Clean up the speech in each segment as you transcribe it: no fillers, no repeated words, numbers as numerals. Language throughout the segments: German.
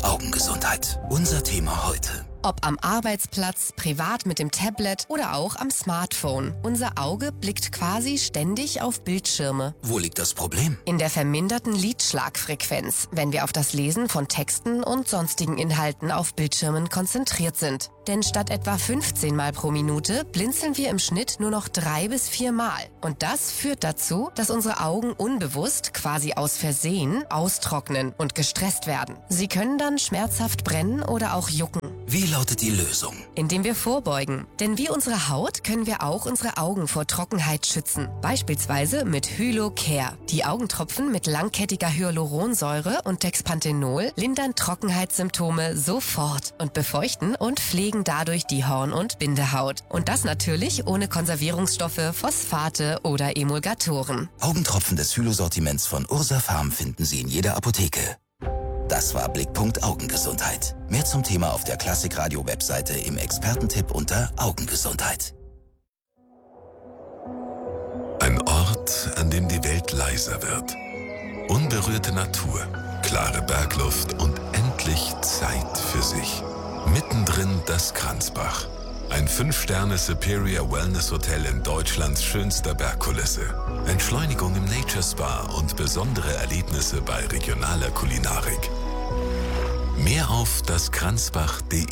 Augengesundheit. Unser Thema heute. Ob am Arbeitsplatz, privat mit dem Tablet oder auch am Smartphone. Unser Auge blickt quasi ständig auf Bildschirme. Wo liegt das Problem? In der verminderten Lidschlagfrequenz, wenn wir auf das Lesen von Texten und sonstigen Inhalten auf Bildschirmen konzentriert sind. Denn statt etwa 15 Mal pro Minute blinzeln wir im Schnitt nur noch 3 bis 4 Mal. Und das führt dazu, dass unsere Augen unbewusst, quasi aus Versehen, austrocknen und gestresst werden. Sie können dann schmerzhaft brennen oder auch jucken. Wie lautet die Lösung? Indem wir vorbeugen. Denn wie unsere Haut können wir auch unsere Augen vor Trockenheit schützen. Beispielsweise mit Hylo-Care. Die Augentropfen mit langkettiger Hyaluronsäure und Dexpanthenol lindern Trockenheitssymptome sofort und befeuchten und pflegen dadurch die Horn- und Bindehaut. Und das natürlich ohne Konservierungsstoffe, Phosphate oder Emulgatoren. Augentropfen des Hylo-Sortiments von Ursa Pharm finden Sie in jeder Apotheke. Das war Blickpunkt Augengesundheit. Mehr zum Thema auf der Klassikradio-Webseite im Expertentipp unter Augengesundheit. Ein Ort, an dem die Welt leiser wird. Unberührte Natur, klare Bergluft und endlich Zeit für sich. Mittendrin das Kranzbach. Ein 5-Sterne Superior Wellness Hotel in Deutschlands schönster Bergkulisse. Entschleunigung im Nature Spa und besondere Erlebnisse bei regionaler Kulinarik. Mehr auf daskranzbach.de.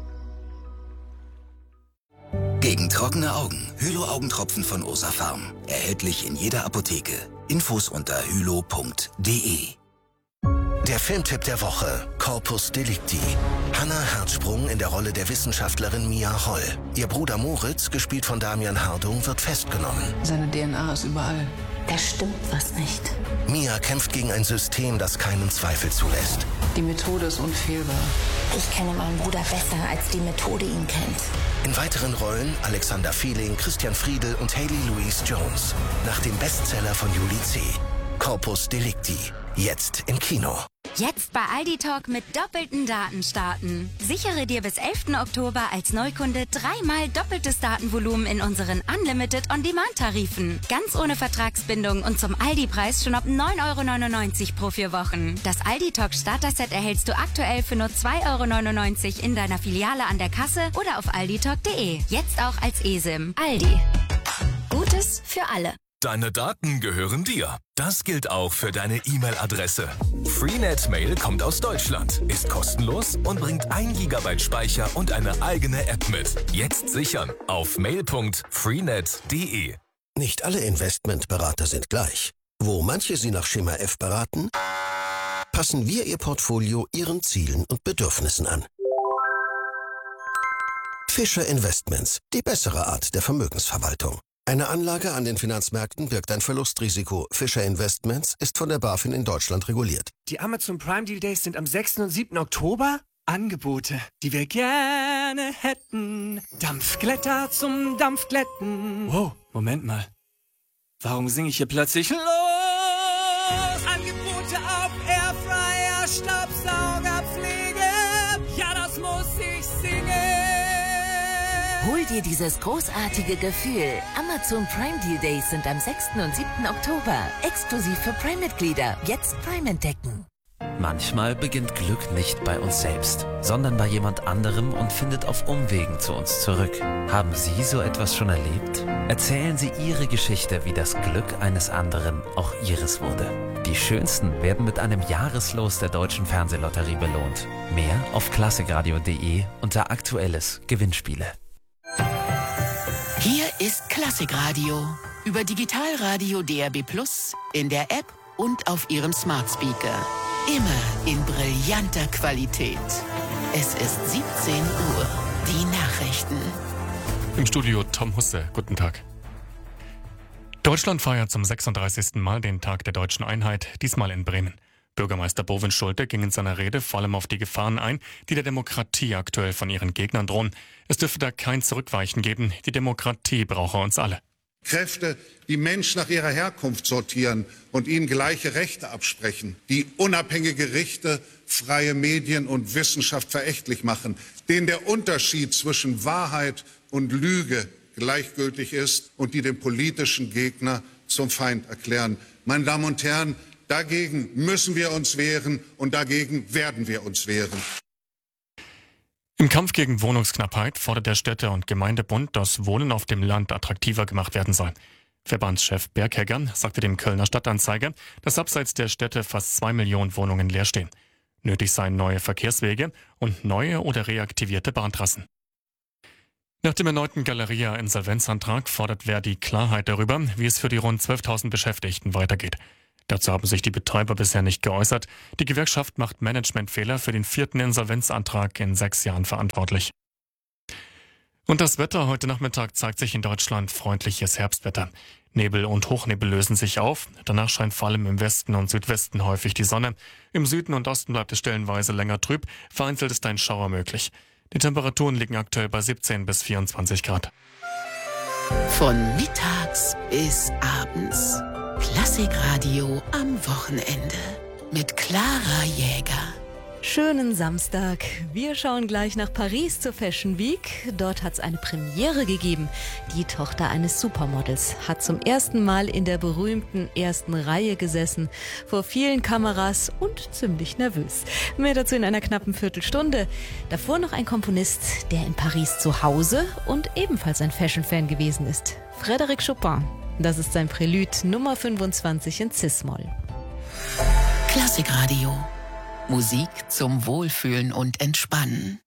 Gegen trockene Augen. Hylo-Augentropfen von Ursa Pharm. Erhältlich in jeder Apotheke. Infos unter hylo.de. Der Filmtipp der Woche, Corpus Delicti. Hannah Herzsprung in der Rolle der Wissenschaftlerin Mia Holl. Ihr Bruder Moritz, gespielt von Damian Hardung, wird festgenommen. Seine DNA ist überall. Da stimmt was nicht. Mia kämpft gegen ein System, das keinen Zweifel zulässt. Die Methode ist unfehlbar. Ich kenne meinen Bruder besser, als die Methode ihn kennt. In weiteren Rollen Alexander Fehling, Christian Friedel und Hayley Louise Jones. Nach dem Bestseller von Julie C. Corpus Delicti. Jetzt im Kino. Jetzt bei Aldi Talk mit doppelten Daten starten. Sichere dir bis 11. Oktober als Neukunde 3-mal doppeltes Datenvolumen in unseren Unlimited On-Demand-Tarifen. Ganz ohne Vertragsbindung und zum Aldi-Preis schon ab 9,99 € pro 4 Wochen. Das Aldi Talk Starter-Set erhältst du aktuell für nur 2,99 € in deiner Filiale an der Kasse oder auf alditalk.de. Jetzt auch als eSIM. Aldi. Gutes für alle. Deine Daten gehören dir. Das gilt auch für deine E-Mail-Adresse. Freenet Mail kommt aus Deutschland, ist kostenlos und bringt 1 GB Speicher und eine eigene App mit. Jetzt sichern auf mail.freenet.de. Nicht alle Investmentberater sind gleich. Wo manche Sie nach Schema F beraten, passen wir Ihr Portfolio Ihren Zielen und Bedürfnissen an. Fischer Investments, die bessere Art der Vermögensverwaltung. Eine Anlage an den Finanzmärkten birgt ein Verlustrisiko. Fischer Investments ist von der BaFin in Deutschland reguliert. Die Amazon Prime Deal Days sind am 6. und 7. Oktober. Angebote, die wir gerne hätten. Dampfglätter zum Dampfglätten. Wow, Moment mal. Warum singe ich hier plötzlich los? Angebote auf Airfryer, Staubsauger, Pflege. Ja, das muss ich singen. Hol dir dieses großartige Gefühl. Amazon Prime Deal Days sind am 6. und 7. Oktober. Exklusiv für Prime-Mitglieder. Jetzt Prime entdecken. Manchmal beginnt Glück nicht bei uns selbst, sondern bei jemand anderem und findet auf Umwegen zu uns zurück. Haben Sie so etwas schon erlebt? Erzählen Sie Ihre Geschichte, wie das Glück eines anderen auch Ihres wurde. Die Schönsten werden mit einem Jahreslos der Deutschen Fernsehlotterie belohnt. Mehr auf klassikradio.de unter Aktuelles Gewinnspiele. Hier ist Klassikradio. Über Digitalradio DAB+, in der App und auf Ihrem Smart Speaker. Immer in brillanter Qualität. Es ist 17 Uhr. Die Nachrichten. Im Studio Tom Husse. Guten Tag. Deutschland feiert zum 36. Mal den Tag der deutschen Einheit, diesmal in Bremen. Bürgermeister Bovin Schulte ging in seiner Rede vor allem auf die Gefahren ein, die der Demokratie aktuell von ihren Gegnern drohen. Es dürfe da kein Zurückweichen geben. Die Demokratie brauche uns alle. Kräfte, die Menschen nach ihrer Herkunft sortieren und ihnen gleiche Rechte absprechen, die unabhängige Richter, freie Medien und Wissenschaft verächtlich machen, denen der Unterschied zwischen Wahrheit und Lüge gleichgültig ist und die den politischen Gegner zum Feind erklären. Meine Damen und Herren, Dagegen müssen wir uns wehren und dagegen werden wir uns wehren. Im Kampf gegen Wohnungsknappheit fordert der Städte- und Gemeindebund, dass Wohnen auf dem Land attraktiver gemacht werden soll. Verbandschef Berghegger sagte dem Kölner Stadtanzeiger, dass abseits der Städte fast 2 Millionen Wohnungen leer stehen. Nötig seien neue Verkehrswege und neue oder reaktivierte Bahntrassen. Nach dem erneuten Galeria-Insolvenzantrag fordert Verdi Klarheit darüber, wie es für die rund 12.000 Beschäftigten weitergeht. Dazu haben sich die Betreiber bisher nicht geäußert. Die Gewerkschaft macht Managementfehler für den 4. Insolvenzantrag in 6 Jahren verantwortlich. Und das Wetter heute Nachmittag zeigt sich in Deutschland freundliches Herbstwetter. Nebel und Hochnebel lösen sich auf. Danach scheint vor allem im Westen und Südwesten häufig die Sonne. Im Süden und Osten bleibt es stellenweise länger trüb. Vereinzelt ist ein Schauer möglich. Die Temperaturen liegen aktuell bei 17 bis 24 Grad. Von mittags bis abends. Klassikradio am Wochenende mit Clara Jäger. Schönen Samstag. Wir schauen gleich nach Paris zur Fashion Week. Dort hat es eine Premiere gegeben. Die Tochter eines Supermodels hat zum ersten Mal in der berühmten ersten Reihe gesessen, vor vielen Kameras und ziemlich nervös. Mehr dazu in einer knappen Viertelstunde. Davor noch ein Komponist, der in Paris zu Hause und ebenfalls ein Fashion-Fan gewesen ist. Frédéric Chopin. Das ist sein Prälude Nummer 25 in Cis-Moll. Klassikradio. Musik zum Wohlfühlen und Entspannen.